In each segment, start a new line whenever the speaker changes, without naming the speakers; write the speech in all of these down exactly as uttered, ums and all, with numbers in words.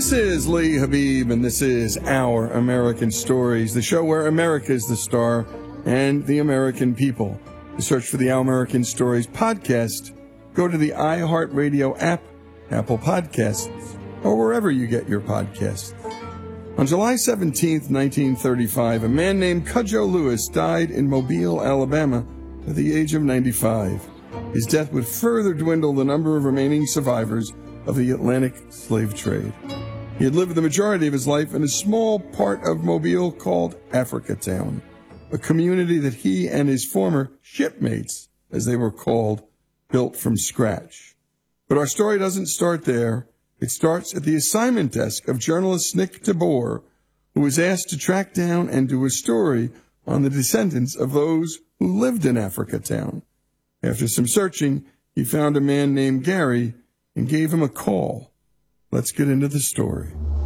This is Lee Habib, and this is Our American Stories, the show where America is the star and the American people. To search for the Our American Stories podcast, go to the iHeartRadio app, Apple Podcasts, or wherever you get your podcasts. On July seventeenth, nineteen thirty-five, a man named Cudjoe Lewis died in Mobile, Alabama, at the age of ninety-five. His death would further dwindle the number of remaining survivors of the Atlantic slave trade. He had lived the majority of his life in a small part of Mobile called Africatown, a community that he and his former shipmates, as they were called, built from scratch. But our story doesn't start there. It starts at the assignment desk of journalist Nick Tabor, who was asked to track down and do a story on the descendants of those who lived in Africatown. After some searching, he found a man named Gary and gave him a call. Let's get into the story.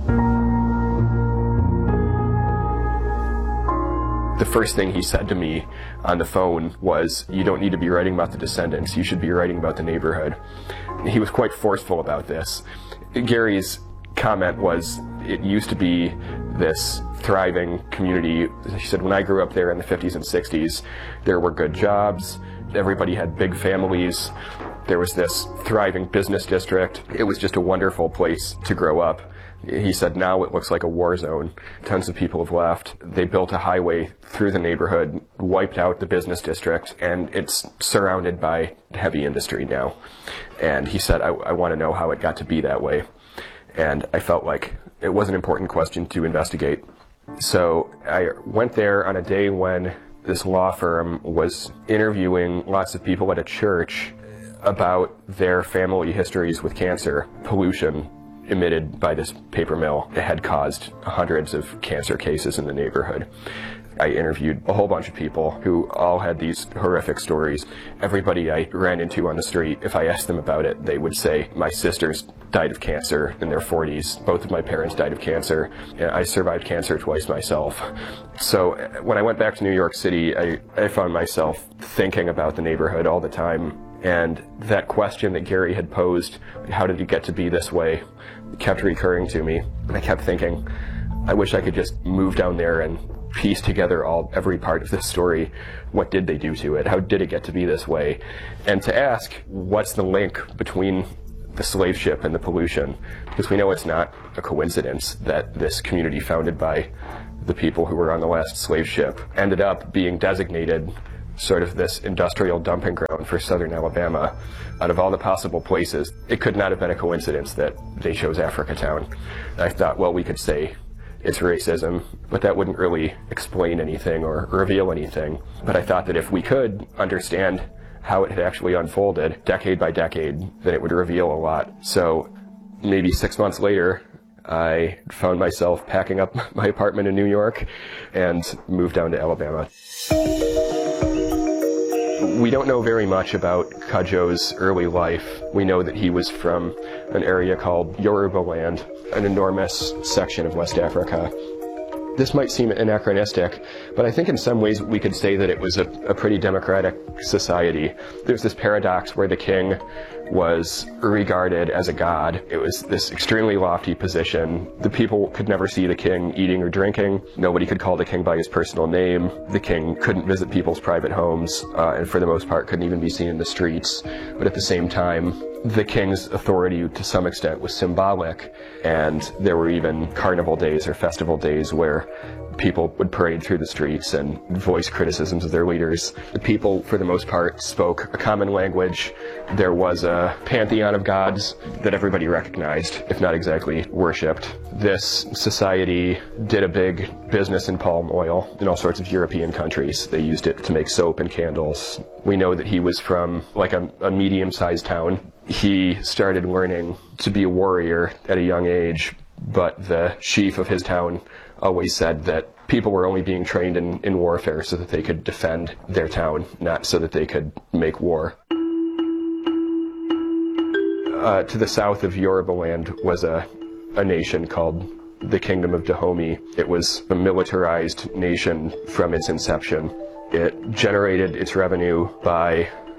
The first thing he said to me on the phone was, "You don't need to be writing about the descendants, you should be writing about the neighborhood." He was quite forceful about this. Gary's comment was, it used to be this thriving community. He said, when I grew up there in the fifties and sixties, there were good jobs, everybody had big families, there was this thriving business district. It was just a wonderful place to grow up. He said, now it looks like a war zone. Tons of people have left. They built a highway through the neighborhood, wiped out the business district, and it's surrounded by heavy industry now. And he said, I, I want to know how it got to be that way. And I felt like it was an important question to investigate. So I went there on a day when this law firm was interviewing lots of people at a church about their family histories with cancer. Pollution emitted by this paper mill had caused hundreds of cancer cases in the neighborhood. I interviewed a whole bunch of people who all had these horrific stories. Everybody I ran into on the street, if I asked them about it, they would say, my sisters died of cancer in their forties. Both of my parents died of cancer. I survived cancer twice myself. So when I went back to New York City, I, I found myself thinking about the neighborhood all the time. And that question that Gary had posed, how did it get to be this way, kept recurring to me. And I kept thinking, I wish I could just move down there and piece together all every part of this story. What did they do to it? How did it get to be this way? And to ask, what's the link between the slave ship and the pollution? Because we know it's not a coincidence that this community founded by the people who were on the last slave ship ended up being designated sort of this industrial dumping ground for southern Alabama. Out of all the possible places, it could not have been a coincidence that they chose Africatown. I thought, well, we could say it's racism, but that wouldn't really explain anything or reveal anything. But I thought that if we could understand how it had actually unfolded decade by decade, then it would reveal a lot. So maybe six months later, I found myself packing up my apartment in New York and moved down to Alabama. We don't know very much about Cudjoe's early life. We know that he was from an area called Yoruba land, an enormous section of West Africa. This might seem anachronistic, but I think in some ways we could say that it was a, a pretty democratic society. There's this paradox where the king was regarded as a god. It was this extremely lofty position. The people could never see the king eating or drinking. Nobody could call the king by his personal name. The king couldn't visit people's private homes, uh, and for the most part couldn't even be seen in the streets. But at the same time, the king's authority to some extent was symbolic, and there were even carnival days or festival days where people would parade through the streets and voice criticisms of their leaders. The people, for the most part, spoke a common language. There was a pantheon of gods that everybody recognized, if not exactly worshipped. This society did a big business in palm oil in all sorts of European countries. They used it to make soap and candles. We know that he was from like a, a medium-sized town. He started learning to be a warrior at a young age, but the chief of his town always said that people were only being trained in, in warfare so that they could defend their town, not so that they could make war. Uh, to the south of Yoruba land was a, a nation called the Kingdom of Dahomey. It was a militarized nation from its inception. It generated its revenue by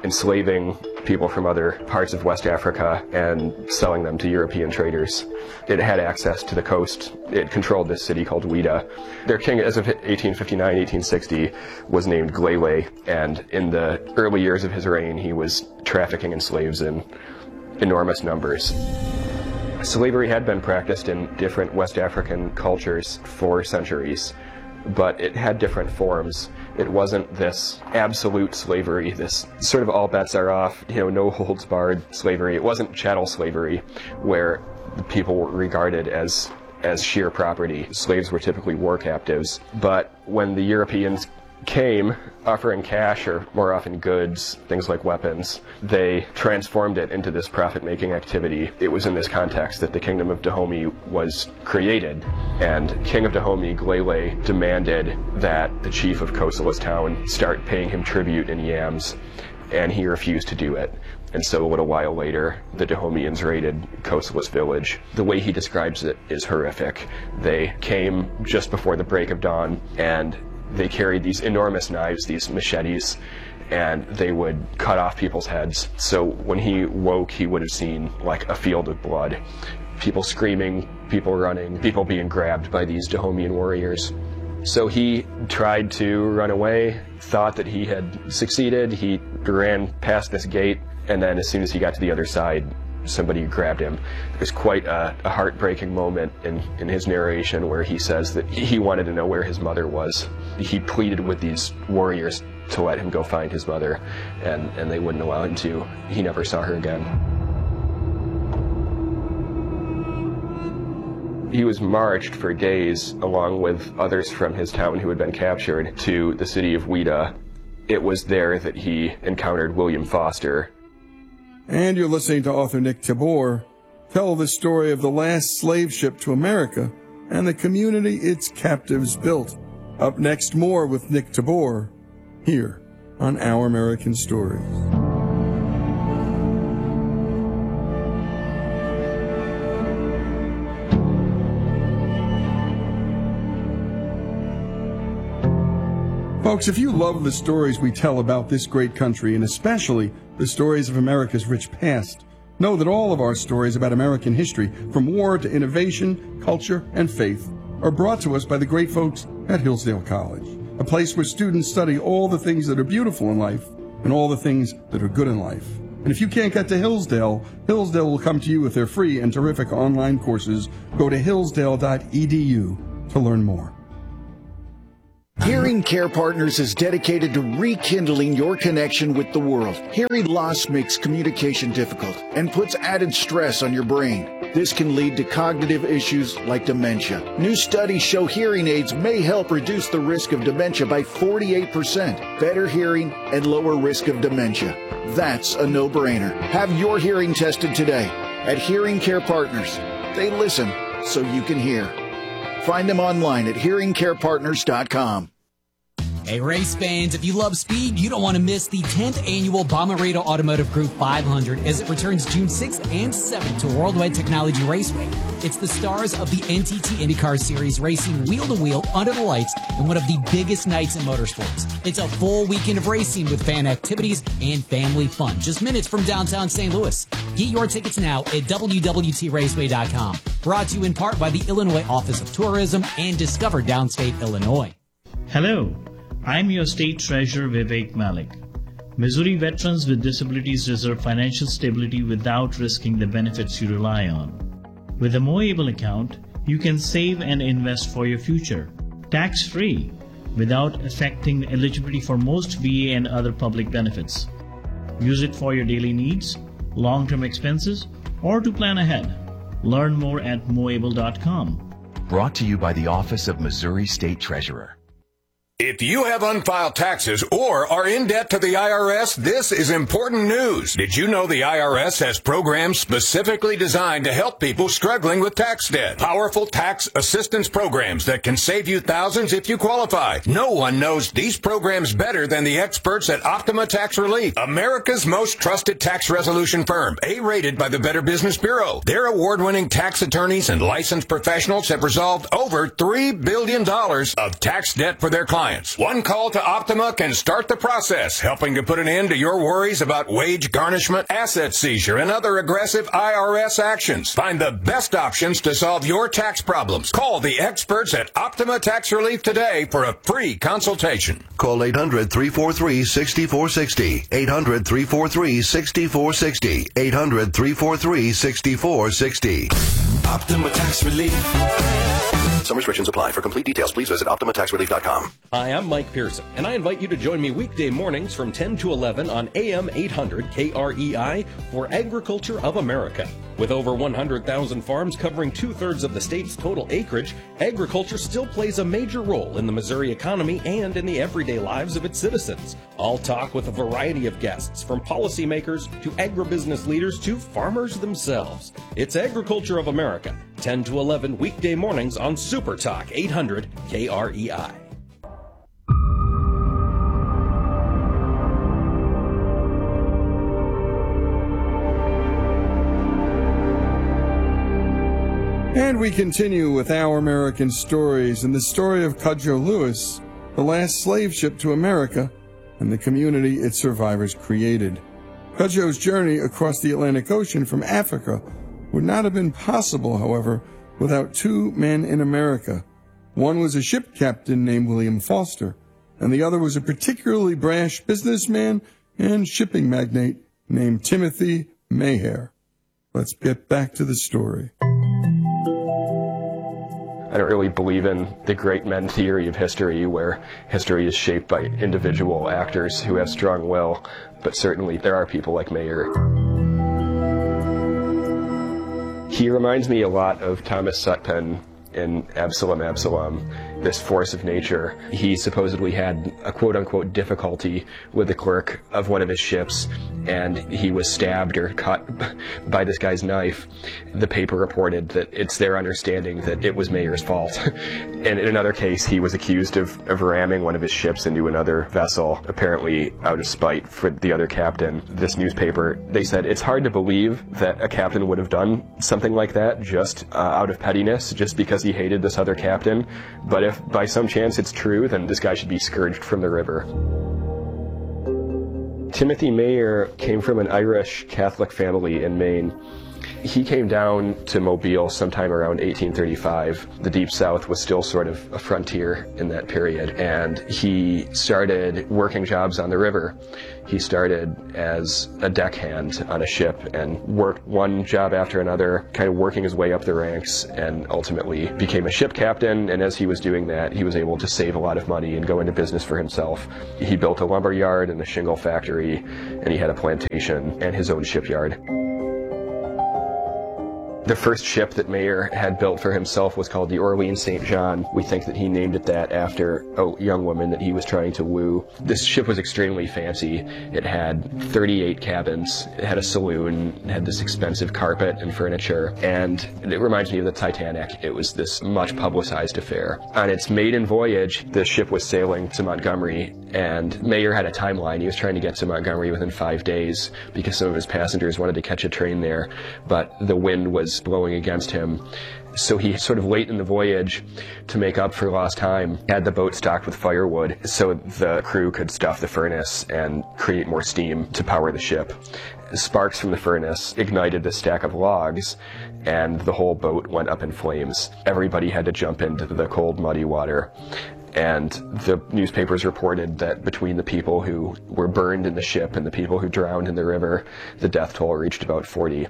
enslaving people from other parts of West Africa and selling them to European traders. It had access to the coast. It controlled this city called Ouidah. Their king, as of eighteen fifty-nine, eighteen sixty, was named Glele, and in the early years of his reign, he was trafficking in slaves in enormous numbers. Slavery had been practiced in different West African cultures for centuries, but it had different forms. It wasn't this absolute slavery, this sort of all bets are off, you know, no holds barred slavery. It wasn't chattel slavery, where the people were regarded as as sheer property. Slaves were typically war captives. But when the Europeans came, offering cash or more often goods, things like weapons, they transformed it into this profit-making activity. It was in this context that the Kingdom of Dahomey was created, and King of Dahomey, Glele, demanded that the chief of Kosola's town start paying him tribute in yams, and he refused to do it. And so a little while later, the Dahomeans raided Kosola's village. The way he describes it is horrific. They came just before the break of dawn, and they carried these enormous knives, these machetes, and they would cut off people's heads. So when he woke, he would have seen like a field of blood. People screaming, people running, people being grabbed by these Dahomean warriors. So he tried to run away, thought that he had succeeded. He ran past this gate, and then as soon as he got to the other side, somebody grabbed him. It was quite a, a heartbreaking moment in, in his narration where he says that he wanted to know where his mother was. He pleaded with these warriors to let him go find his mother, and, and they wouldn't allow him to. He never saw her again. He was marched for days, along with others from his town who had been captured, to the city of Ouidah. It was there that he encountered William Foster.
And you're listening to author Nick Tabor tell the story of the last slave ship to America and the community its captives built. Up next, more with Nick Tabor here on Our American Stories. Folks, if you love the stories we tell about this great country, and especially the stories of America's rich past, know that all of our stories about American history, from war to innovation, culture, and faith, are brought to us by the great folks at Hillsdale College, a place where students study all the things that are beautiful in life and all the things that are good in life. And if you can't get to Hillsdale, Hillsdale will come to you with their free and terrific online courses. Go to hillsdale dot e d u to learn more.
Hearing Care Partners is dedicated to rekindling your connection with the world. Hearing loss makes communication difficult and puts added stress on your brain. This can lead to cognitive issues like dementia. New studies show hearing aids may help reduce the risk of dementia by forty-eight percent. Better hearing and lower risk of dementia. That's a no-brainer. Have your hearing tested today at Hearing Care Partners. They listen so you can hear. Find them online at hearing care partners dot com.
Hey, race fans, if you love speed, you don't want to miss the tenth annual Bomarito Automotive Group five hundred as it returns June sixth and seventh to Worldwide Technology Raceway. It's the stars of the N T T IndyCar Series racing wheel-to-wheel under the lights in one of the biggest nights in motorsports. It's a full weekend of racing with fan activities and family fun, just minutes from downtown Saint Louis. Get your tickets now at w w t raceway dot com. Brought to you in part by the Illinois Office of Tourism and Discover Downstate Illinois.
Hello. I'm your State Treasurer, Vivek Malik. Missouri veterans with disabilities deserve financial stability without risking the benefits you rely on. With a Moable account, you can save and invest for your future, tax-free, without affecting eligibility for most V A and other public benefits. Use it for your daily needs, long-term expenses, or to plan ahead. Learn more at moable dot com.
Brought to you by the Office of Missouri State Treasurer.
If you have unfiled taxes or are in debt to the I R S, this is important news. Did you know the I R S has programs specifically designed to help people struggling with tax debt? Powerful tax assistance programs that can save you thousands if you qualify. No one knows these programs better than the experts at Optima Tax Relief, America's most trusted tax resolution firm, A-rated by the Better Business Bureau. Their award-winning tax attorneys and licensed professionals have resolved over three billion dollars of tax debt for their clients. compliance. One call to Optima can start the process, helping to put an end to your worries about wage garnishment, asset seizure, and other aggressive I R S actions. Find the best options to solve your tax problems. Call the experts at Optima Tax Relief today for a free consultation.
Call eight hundred, three four three, six four six zero. eight hundred, three four three, six four six zero. eight hundred, three four three, six four six zero.
Optima Tax Relief.
Some restrictions apply. For complete details, please visit Optima Tax Relief dot com.
Hi, I'm Mike Pearson, and I invite you to join me weekday mornings from ten to eleven on A M eight hundred K R E I for Agriculture of America. With over one hundred thousand farms covering two-thirds of the state's total acreage, agriculture still plays a major role in the Missouri economy and in the everyday lives of its citizens. I'll talk with a variety of guests, from policymakers to agribusiness leaders to farmers themselves. It's Agriculture of America, ten to eleven weekday mornings on Super Talk eight hundred K R E I.
And we continue with Our American Stories and the story of Cudjoe Lewis, the last slave ship to America, and the community its survivors created. Cudjoe's journey across the Atlantic Ocean from Africa would not have been possible, however, without two men in America. One was a ship captain named William Foster, and the other was a particularly brash businessman and shipping magnate named Timothy Maher. Let's get back to the story.
I don't really believe in the great men theory of history, where history is shaped by individual actors who have strong will, but certainly there are people like Maher. He reminds me a lot of Thomas Sutpen in Absalom, Absalom, this force of nature. He supposedly had a quote-unquote difficulty with the clerk of one of his ships, and he was stabbed or cut by this guy's knife. The paper reported that it's their understanding that it was Maher's fault. And in another case, he was accused of, of ramming one of his ships into another vessel, apparently out of spite for the other captain. This newspaper, they said it's hard to believe that a captain would have done something like that just uh, out of pettiness, just because he hated this other captain. But if by some chance it's true, then this guy should be scourged from the river. Timothy Maher came from an Irish Catholic family in Maine. He came down to Mobile sometime around eighteen thirty-five. The Deep South was still sort of a frontier in that period, and he started working jobs on the river. He started as a deckhand on a ship and worked one job after another, kind of working his way up the ranks, and ultimately became a ship captain. And as he was doing that, he was able to save a lot of money and go into business for himself. He built a lumber yard and a shingle factory, and he had a plantation and his own shipyard. The first ship that Maher had built for himself was called the Orleans Saint John. We think that he named it that after a young woman that he was trying to woo. This ship was extremely fancy. It had thirty-eight cabins. It had a saloon. It had this expensive carpet and furniture. And it reminds me of the Titanic. It was this much publicized affair. On its maiden voyage, the ship was sailing to Montgomery, and Maher had a timeline. He was trying to get to Montgomery within five days because some of his passengers wanted to catch a train there, but the wind was blowing against him. So he sort of late in the voyage, to make up for lost time, had the boat stocked with firewood so the crew could stuff the furnace and create more steam to power the ship. Sparks from the furnace ignited the stack of logs, and the whole boat went up in flames. Everybody had to jump into the cold, muddy water. And the newspapers reported that between the people who were burned in the ship and the people who drowned in the river, the death toll reached about forty.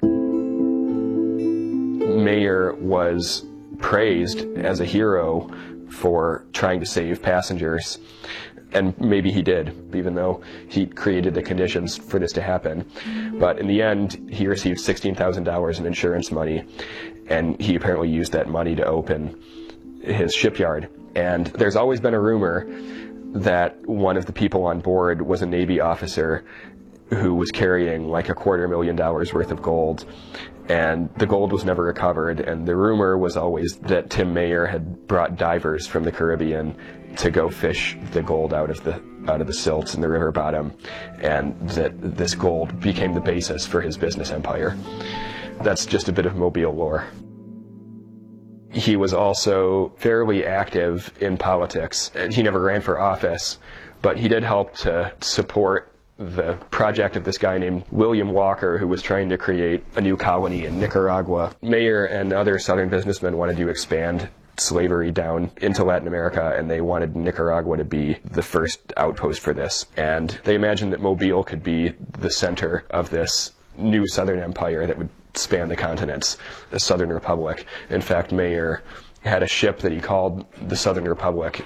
Maher was praised as a hero for trying to save passengers, and maybe he did, even though he created the conditions for this to happen. But in the end, he received sixteen thousand dollars in insurance money, and he apparently used that money to open his shipyard. And there's always been a rumor that one of the people on board was a Navy officer who was carrying like a quarter million dollars worth of gold, and the gold was never recovered. And the rumor was always that Tim Maher had brought divers from the Caribbean to go fish the gold out of the out of the silts in the river bottom, and that this gold became the basis for his business empire. That's just a bit of Mobile lore. He was also fairly active in politics. He never ran for office, but he did help to support the project of this guy named William Walker, who was trying to create a new colony in Nicaragua. Mayer and other Southern businessmen wanted to expand slavery down into Latin America, and they wanted Nicaragua to be the first outpost for this. And they imagined that Mobile could be the center of this new Southern empire that would span the continents, the Southern Republic. In fact, Mayer had a ship that he called the Southern Republic.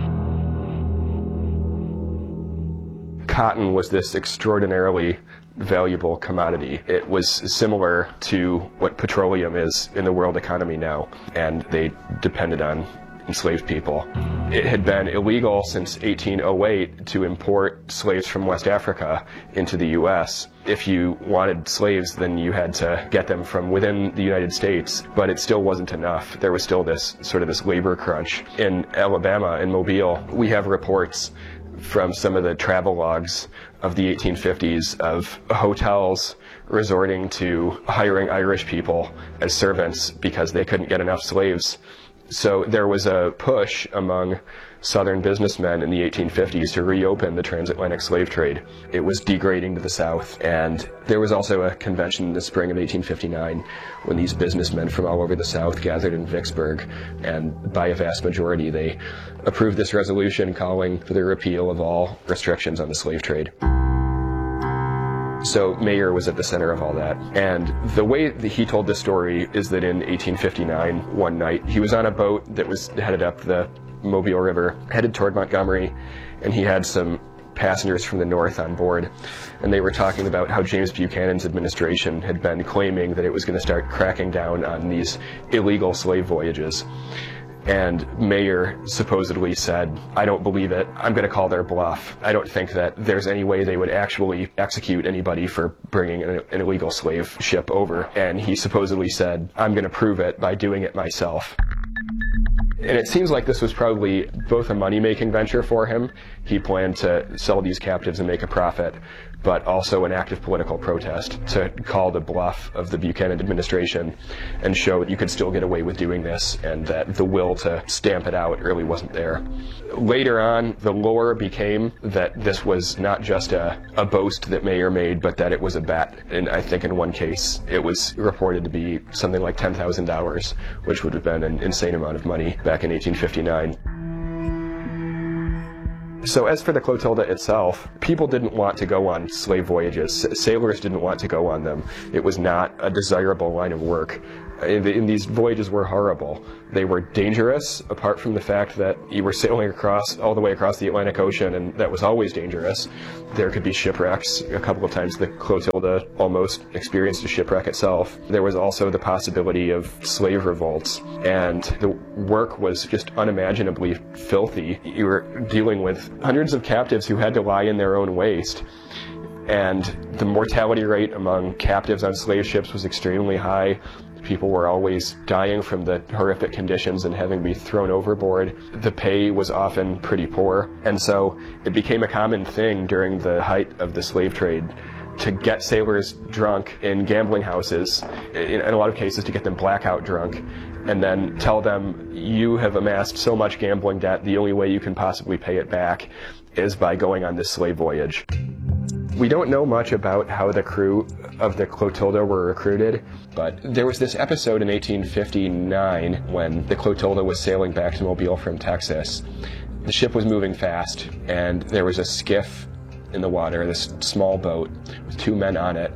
Cotton was this extraordinarily valuable commodity. It was similar to what petroleum is in the world economy now, and they depended on enslaved people. It had been illegal since eighteen oh eight to import slaves from West Africa into the U S. If you wanted slaves, then you had to get them from within the United States, but it still wasn't enough. There was still this sort of this labor crunch. In Alabama, in Mobile, we have reports from some of the travel logs of the eighteen fifties of hotels resorting to hiring Irish people as servants because they couldn't get enough slaves. So there was a push among Southern businessmen in the eighteen fifties to reopen the transatlantic slave trade. It was degrading to the South, and there was also a convention in the spring of eighteen fifty-nine when these businessmen from all over the South gathered in Vicksburg, and by a vast majority they approved this resolution calling for the repeal of all restrictions on the slave trade. So Mayer was at the center of all that. And the way that he told this story is that in eighteen fifty-nine, one night, he was on a boat that was headed up the Mobile River, headed toward Montgomery, and he had some passengers from the north on board. And they were talking about how James Buchanan's administration had been claiming that it was going to start cracking down on these illegal slave voyages. And Mayer supposedly said, "I don't believe it. I'm going to call their bluff. I don't think that there's any way they would actually execute anybody for bringing an, an illegal slave ship over." And he supposedly said, "I'm going to prove it by doing it myself." And it seems like this was probably both a money-making venture for him. He planned to sell these captives and make a profit, but also an active political protest to call the bluff of the Buchanan administration and show that you could still get away with doing this and that the will to stamp it out really wasn't there. Later on, the lore became that this was not just a, a boast that Mayer made, but that it was a bet. And I think in one case, it was reported to be something like ten thousand dollars, which would have been an insane amount of money back in eighteen fifty-nine. So as for the Clotilda itself, people didn't want to go on slave voyages. Sailors didn't want to go on them. It was not a desirable line of work. And these voyages were horrible. They were dangerous, apart from the fact that you were sailing across, all the way across the Atlantic Ocean, and that was always dangerous. There could be shipwrecks. A couple of times the Clotilda almost experienced a shipwreck itself. There was also the possibility of slave revolts, and the work was just unimaginably filthy. You were dealing with hundreds of captives who had to lie in their own waste. And the mortality rate among captives on slave ships was extremely high. People were always dying from the horrific conditions and having to be thrown overboard. The pay was often pretty poor, and so it became a common thing during the height of the slave trade to get sailors drunk in gambling houses, in a lot of cases to get them blackout drunk, and then tell them, "You have amassed so much gambling debt, the only way you can possibly pay it back is by going on this slave voyage." We don't know much about how the crew of the Clotilda were recruited, but there was this episode in eighteen fifty-nine when the Clotilda was sailing back to Mobile from Texas. The ship was moving fast, and there was a skiff in the water, this small boat with two men on it.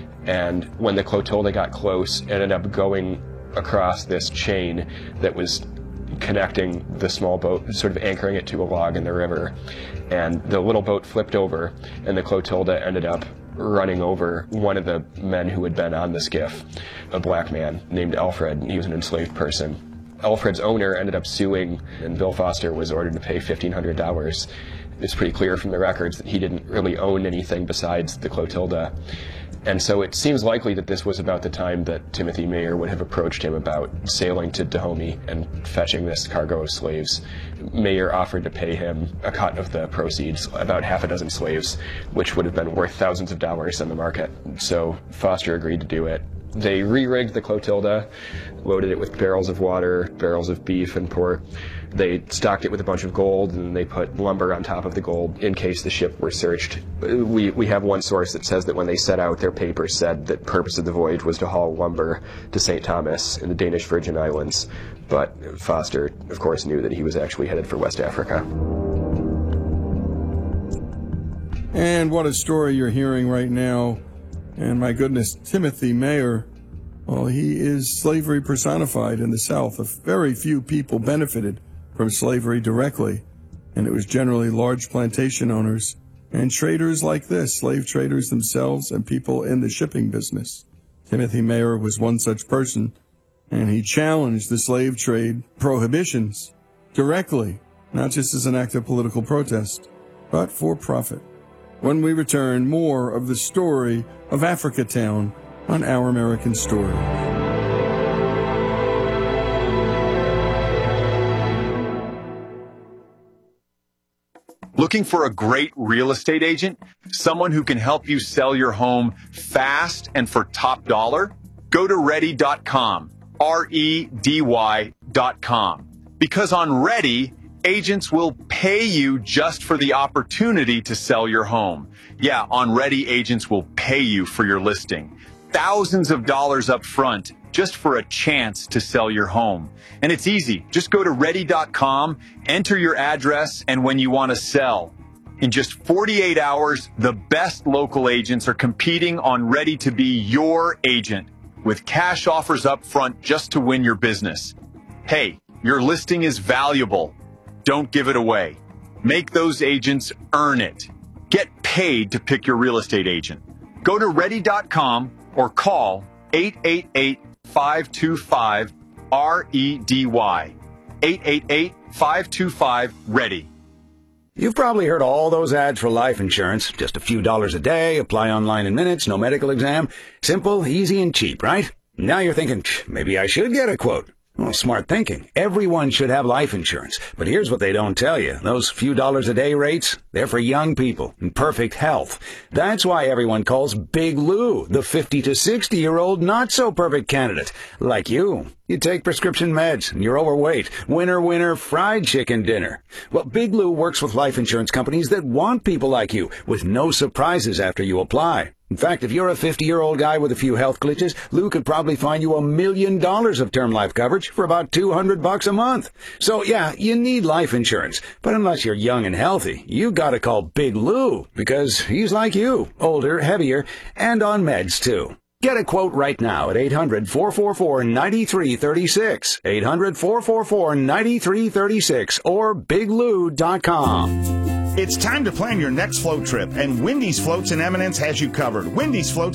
And when the Clotilda got close, it ended up going across this chain that was connecting the small boat, sort of anchoring it to a log in the river. And the little boat flipped over, and the Clotilda ended up running over one of the men who had been on the skiff, a black man named Alfred. He was an enslaved person. Alfred's owner ended up suing, and Bill Foster was ordered to pay fifteen hundred dollars. It's pretty clear from the records that he didn't really own anything besides the Clotilda. And so it seems likely that this was about the time that Timothy Mayer would have approached him about sailing to Dahomey and fetching this cargo of slaves. Mayer offered to pay him a cut of the proceeds, about half a dozen slaves, which would have been worth thousands of dollars on the market. So Foster agreed to do it. They re-rigged the Clotilda, loaded it with barrels of water, barrels of beef and pork. They stocked it with a bunch of gold, and they put lumber on top of the gold in case the ship were searched. We, we have one source that says that when they set out, their papers said that the purpose of the voyage was to haul lumber to Saint Thomas in the Danish Virgin Islands. But Foster, of course, knew that he was actually headed for West Africa.
And what a story you're hearing right now. And my goodness, Timothy Mayer, well, he is slavery personified in the South. Very few people benefited from slavery directly, and it was generally large plantation owners and traders like this, slave traders themselves and people in the shipping business. Timothy Mayer was one such person, and he challenged the slave trade prohibitions directly, not just as an act of political protest, but for profit. When we return, more of the story of Africa Town on Our American Story.
Looking for a great real estate agent? Someone who can help you sell your home fast and for top dollar? Go to ready dot com, R E D Y dot com. Because on Ready, agents will pay you just for the opportunity to sell your home. Yeah, on Ready, agents will pay you for your listing. Thousands of dollars up front just for a chance to sell your home. And it's easy. Just go to ready dot com, enter your address and when you want to sell. In just forty-eight hours, the best local agents are competing on Ready to be your agent with cash offers up front just to win your business. Hey, your listing is valuable. Don't give it away. Make those agents earn it. Get paid to pick your real estate agent. Go to ready dot com or call eight eight eight, five two five, R E D Y. eight eight eight, five two five, READY.
You've probably heard all those ads for life insurance. Just a few dollars a day, apply online in minutes, no medical exam. Simple, easy, and cheap, right? Now you're thinking, maybe I should get a quote. Well, smart thinking. Everyone should have life insurance. But here's what they don't tell you. Those few dollars a day rates, they're for young people in perfect health. That's why everyone calls Big Lou the fifty to sixty-year-old not-so-perfect candidate. Like you. You take prescription meds, and you're overweight. Winner, winner, fried chicken dinner. Well, Big Lou works with life insurance companies that want people like you, with no surprises after you apply. In fact, if you're a fifty-year-old guy with a few health glitches, Lou could probably find you a million dollars of term life coverage for about two hundred bucks a month. So, yeah, you need life insurance. But unless you're young and healthy, you gotta call Big Lou, because he's like you, older, heavier, and on meds, too. Get a quote right now at eight hundred, four four four, nine three three six, eight hundred, four four four, nine three three six, or big lou dot com.
It's time to plan your next float trip, and Wendy's Floats in Eminence has you covered. Wendy's Floats